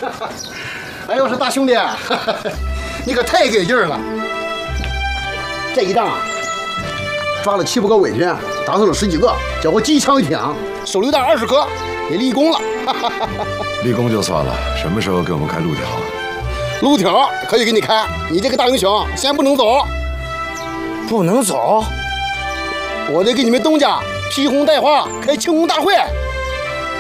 哎呦，我说大兄弟，你可太给劲儿了！这一仗啊，抓了7、8个伪军，打死了10几个，缴获机枪1挺，手榴弹20颗，也立功了。 立功就算了，什么时候给我们开路条啊？ 路条可以给你开，你这个大英雄先不能走。 不能走？ 我得给你们东家披红戴花开庆功大会。